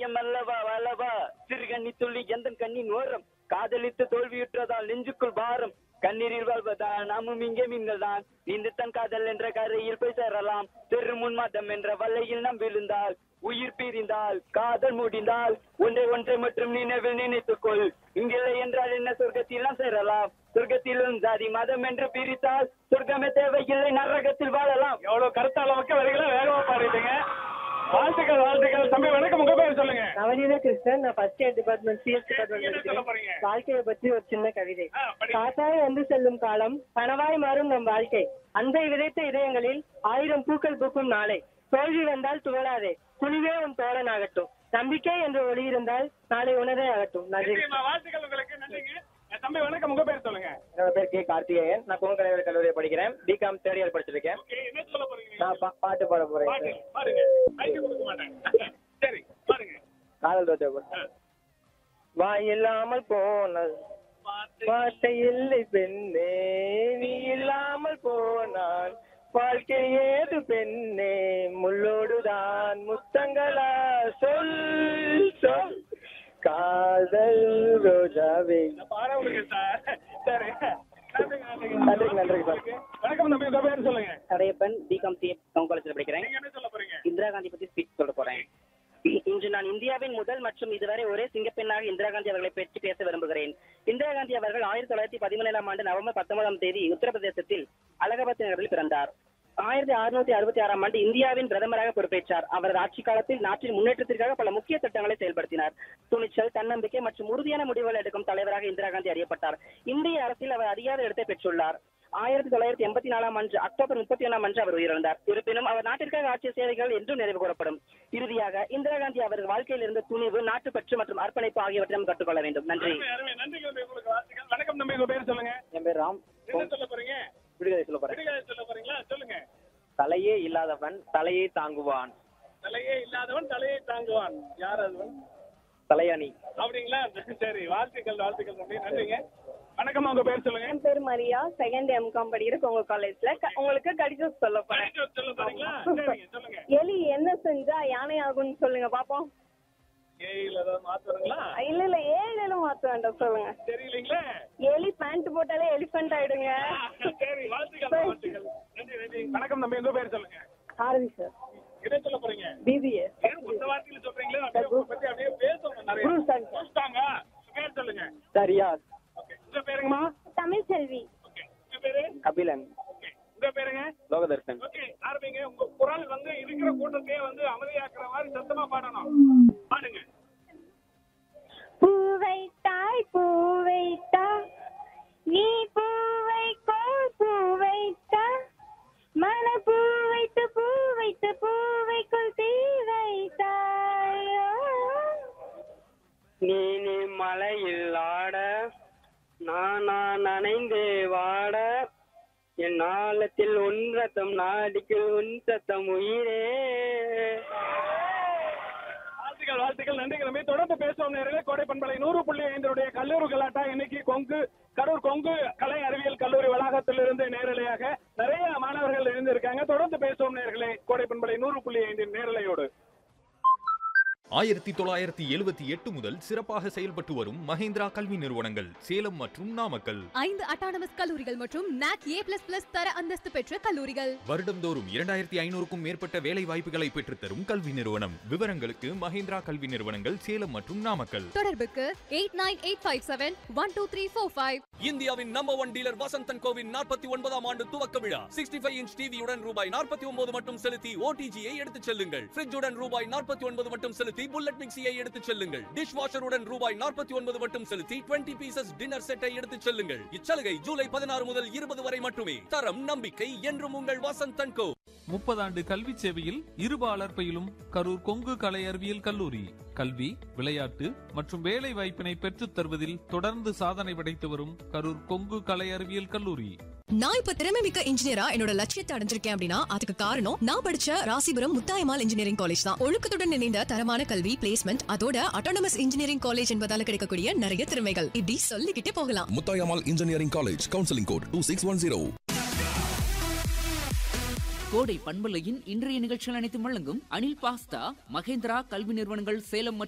நியாயம் அல்லவா வளவா சிறுகண்ணி துள்ளி எந்த கண்ணின் ஓரம் காதலித்து தோல்வியுற்றதால் நெஞ்சுக்குள் பாரம் கண்ணீரில் வாழ்வதா நாமும் இங்கே மீன்கள் தான் நீந்துத்தான் காதல் என்ற கரையில் போய் சேரலாம் தெரு முன்மாதம் என்ற வலையில் நாம் விழுந்தால் உயிர் பிரிந்தால் காதல் முடிந்தால் ஒன்றை மட்டும் நினைவில் நினைத்துக்கொள் இங்கில்லை என்றால் என்ன சொர்க்கத்தில் நாம் சேரலாம் சொர்க்கத்திலும் ஜாதி மதம் என்று பிரித்தால் சொர்க்கமே தேவையில்லை நரகத்தில் வாழலாம். எவ்வளவு கருத்தாள மக்கள் வரிகளை வேகமா பாடிட்டீங்க. வாழ்த்துக்கள் வாழ்த்துக்கள். தம்பி வணக்கம், உங்க பேர் சொல்லுங்க. நவநீத கிருஷ்ணன், நான் first year department CS department. வாழ்க்கையை பற்றி ஒரு சின்ன கவிதை. காத்தாய் வந்து செல்லும் காலம் கனவாய் மாறும் நம் வாழ்க்கை அன்பை விதைத்த இதயங்களில் 1000 பூக்கள் பூக்கும் நாளை தோல்வி வந்தால் துவளாதே துணிவே உன் தோழன் ஆகட்டும் நம்பிக்கை என்று ஒளி இருந்தால் நாளை உணரே ஆகட்டும். நன்றி. வாழ்த்துக்கள் உங்களுக்கு. நன்றிங்க. தம்பி வணக்கம், உங்க பேர் சொல்லுங்க. என்னோட பேர் கே கார்த்திகேயன். நான் பொங்கல் கலைஞர் கல்லூரியை படிக்கிறேன். பிகாம் தேர்ட் இயர் படிச்சிருக்கேன். என்ன சொல்ல போறீங்க? நான் பாட்டு பாட போறேன். பாருங்க. மைக் கொடுக்க மாட்டேன். சரி பாருங்க. காதல் ரோஜா. வாய் இல்லாமல் போனல் வார்த்தை இல்லை பெண்ணே நீ இல்லாமல் போனால் வாழ்க்கை ஏது பெண்ணே முள்ளோடுதான் முத்தங்களா சொல் சொல் காதல் ரோஜாவே. பாடவுங்க சார். சரி நன்றி நன்றி சார். வணக்கம் தம்பி, உங்க பேர் சொல்லுங்க. கடையப்பன், பிகாம் சிஎஸ் காலேஜ்ல படிக்கிறேன். நீங்க என்ன சொல்ல போறீங்க? இந்திரா காந்தி பத்தி ஸ்பீச் சொல்ல போறேன். இன்று நான் இந்தியாவின் முதல் மற்றும் இதுவரை ஒரே சிங்கப்பெண்ணாக இந்திரா காந்தி அவர்களை பற்றி பேச விரும்புகிறேன். இந்திரா காந்தி அவர்கள் 1917ஆம் ஆண்டு நவம்பர் 19ஆம் தேதி உத்தரப்பிரதேசத்தில் அலகாபாத் நகரில் பிறந்தார். 1666ஆம் ஆண்டு இந்தியாவின் பிரதமராக பொறுப்பேற்றார். அவரது ஆட்சி காலத்தில் நாட்டின் முன்னேற்றத்திற்காக பல முக்கிய திட்டங்களை செயல்படுத்தினார். துணிச்சல், தன்னம்பிக்கை மற்றும் உறுதியான முடிவுகள் எடுக்கும் தலைவராக இந்திரா காந்தி அறியப்பட்டார். இந்திய அரசில் அவர் அறியாத இடத்தை பெற்றுள்ளார். 1984ஆம் ஆண்டு அக்டோபர் 31ஆம் அன்று அவர் உயிரிழந்தார். இருப்பினும் அவர் நாட்டிற்காக ஆற்றிய சேவைகள் என்றும் நினைவு கூறப்படும். இறுதியாக இந்திரா காந்தி அவர்கள் வாழ்க்கையில் இருந்த துணிவு, நாட்டுப்பற்று மற்றும் அர்ப்பணிப்பு ஆகியவற்றை நாம் கற்றுக்கொள்ள வேண்டும். நன்றி. வணக்கம் தம்பி, உங்க பேர் சொல்லுங்க. என் பேர் ராம். என்ன சொல்ல போறீங்க? விடுதலை சொல்ல போறேன். விடுதலை சொல்ல போறீங்களா? சொல்லுங்க. தலையே இல்லாதவன் தலையை தாங்குவான். தலையே இல்லாதவன் தலையை தாங்குவான். யார் அது? தலையாணி. அப்படிங்களா? சரி, வாழ்த்துக்கள் வாழ்த்துக்கள் தம்பி. நன்றிங்க. வணக்கம், உங்க பேர் சொல்லுங்க. என் பேர் மரியா, செகண்ட் எம்காம் படிக்கிறேன் உங்க காலேஜ்ல. உங்களுக்கு கடிதம் சொல்ல போறேன். சொல்ல போறீங்களா? சரிங்க, சொல்லுங்க. எலி என்ன செஞ்சா யானை ஆகும்னு சொல்லுங்க பாப்போம். ஏயில ஏதாவது மாத்துறீங்களா? இல்ல 7 மாத்த வேண்டாம், சொல்லுங்க. தெரியலீங்களே. எலி பேண்ட் போட்டாலே எலிஃபென்ட் ஆயிடுங்க. சரி, வாழ்த்துக்கள் வாழ்த்துக்கள். நன்றி நன்றி. வணக்கம் தம்பி, உங்க பேர் சொல்லுங்க. ஆரவி சார். என்ன சொல்ல போறீங்க? பிபிஏ. இந்த வார்த்தையில சொல்றீங்களா? அப்படியே பத்தி அப்படியே பேசணும் நிறைய. சொல்லிட்டாங்க. பேர் சொல்லுங்க. சரியா. ஓகே. உங்க பேருங்கம்மா? தமிழ் செல்வி. ஓகே. உங்க பேரு? கபிலன். ஓகே. உங்க பேருங்க? லோகதர்ஷன். ஓகே. ஆரம்பிங்க. உங்க குரல் வந்து இருக்கிற கூட்டத்தையே வந்து அமைதியாக்குற மாதிரி சத்தமா பாடணும். பாடுங்க. பூவைத்தாய் பூவைத்தாய் நீ பூவைக்கோள் பூவைத்தாய் மன பூவைத்து பூவைத்து பூவைக்குள் தீ வைத்தாய். நீ மலையில் ஆட நானா நனைந்து வாட என் நாளத்தில் உன் ரத்தம் நாடிக்கு உன் சத்தம் உயிரே. வாழ்த்துக்கள் வாழ்த்துக்கள். நன்றி கிளம்பி. தொடர்ந்து பேசுவோம் நேரங்களே. கோடை பண்பலை 100.5 கல்லூரி கலாட்டா இன்னைக்கு கரூர் கொங்கு கலை அறிவியல் கல்லூரி வளாகத்திலிருந்து நேரலையாக நிறைய மாணவர்கள் இருந்திருக்காங்க. தொடர்ந்து பேசுவோம் நேரங்களே. கோடை பண்பலை 100.5 நேரலையோடு 1978 முதல் சிறப்பாக செயல்பட்டு வரும் மஹேந்திரா கல்வி நிறுவனங்கள் சேலம் மற்றும் நாமக்கல். 5 அட்டானமஸ் கல்லூரிகள் மற்றும் NAC A++ தர அந்தஸ்து பெற்ற கல்லூரிகள். வருடம்தோறும் 2500க்கும் மேற்பட்ட வேலை வாய்ப்புகளை பெற்றுத்தரும் கல்வி நிறுவனம். விவரங்களுக்கு மஹேந்திரா கல்வி நிறுவனங்கள் சேலம் மற்றும் நாமக்கல். தொடர்புக்கு 8985712345. இந்தியாவின் நம்பர் 1 டீலர் வசந்தன் கோவின் 49ஆம் ஆண்டு துவக்க விழா. 65 இன்ச் டிவியுடன் ரூபாய் 49 மட்டும் செலுத்தி ஓடிஜியை எடுத்துச் செல்லுங்கள். ஃப்ரிட்ஜுடன் ரூபாய் 49 மட்டும் செலுத்தி புல்லட் மிக்சியை எடுத்துச் செல்லுங்கள். டிஷ் வாஷருடன் ரூபாய் 49 மட்டும் செலுத்தி 20 பீசஸ் டின்னர் செட்டை எடுத்துச் செல்லுங்கள். இச்சலுகை ஜூலை 16 முதல் 20 வரை மட்டுமே. தரம் நம்பிக்கை என்றும் உங்கள் வசந்தன் கோ. 30 ஆண்டு கல்வி சேவையில் இருபாலர் பயிலும் கரூர் கொங்கு கலை அறிவியல் கல்லூரி. கல்வி, விளையாட்டு மற்றும் வேலை வாய்ப்பினை பெற்றுத் தருவதில் தொடர்ந்து சாதனை படைத்து வரும் கரூர் கொங்கு கலை அறிவியல் கல்லூரி. நான் இப்ப திறமை மிக்க இன்ஜினியரா என்னோட லட்சியத்தை அடைஞ்சிருக்கேன் அப்படின்னா அதுக்கு காரணம் நான் படிச்ச ராசிபுரம் முத்தாயம்மாள் இன்ஜினியரிங் காலேஜ் தான். ஒழுக்கத்துடன் இணைந்த தரமான கல்வி, பிளேஸ்மெண்ட், அதோட அட்டானமஸ் இன்ஜினியரிங் காலேஜ் என்பதால கிடைக்கக்கூடிய நிறைய திறமைகள் இப்படி சொல்லிக்கிட்டே போகலாம். Muthayammal engineering college, counselling code 2610. கோடை பண்பலையின் இன்றைய நிகழ்ச்சிகள் அனைத்தும் வழங்கும் அனில் பாஸ்தா, மகேந்திரா கல்வி நிறுவனங்கள் சேலம்